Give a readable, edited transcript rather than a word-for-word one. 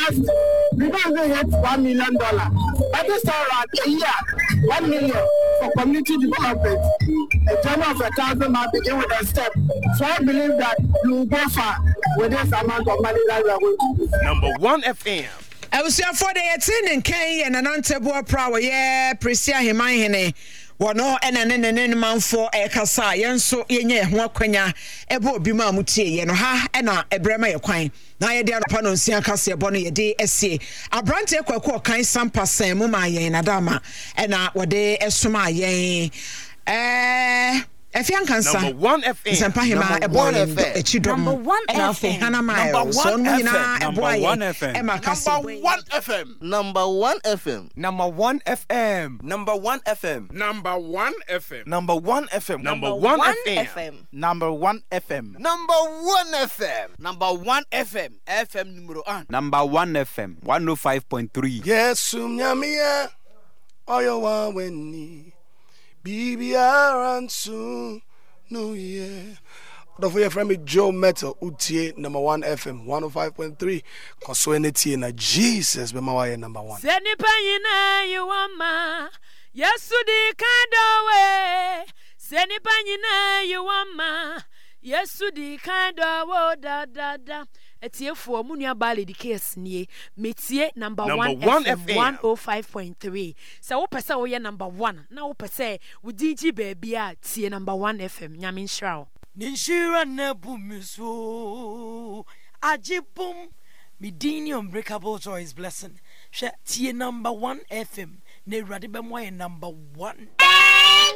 last, we don't even hit $1 million. But this time around, a year, 1 million for community development. A journey of 1,000 might begin with a step. So I believe that you will go far with this amount of money that we are going to do. Number 1 FM. I was here for the 18 and K and an antebo prow, yeah, Prisia Himahene. Wano and man for a cassa, yanso, yenye, wakwenya, ebo bima muti, yeno ha, ena, ebrema yaquine. Na ye dia no pano sia kase bonu ye de ese abrante kwakwa kan sampa san mu ma yen adama ena wode esuma yen Efian kansa Number 1 FM. Sempa hima ebo echidom Number 1 FM. Hana ma so no nyina ebo aye e ma kase Number 1 FM. Number 1 FM. Number 1 FM. Number 1 FM. Number 1 FM. Number 1 FM. Number 1 FM. Number 1 FM. Number 1 FM. Number 1 FM. FM numero 1. Number 1 FM. 105.3. Yes, nyamia. Oyo wa weni. BBR and soon. No, yeah. Don't forget, friend me Joe Metal, UTA, number 1 FM, 105.3. Consuenity na Jesus, be my number 1. Send it panyina, you want ma. Yes, to the kind of way. Send it panyina, you want ma. Yes, to the kind of way. Da. Etie for Munia Bali the case near Metie number 1 FM 105.3. So what percent we number 1. Now per se with DG baby tie number 1 FM Nyamin Shrow. Ninshira nebumiso Ajibum Midini unbreakable joy is blessing. Tie number 1 FM ne radibemwa number 1.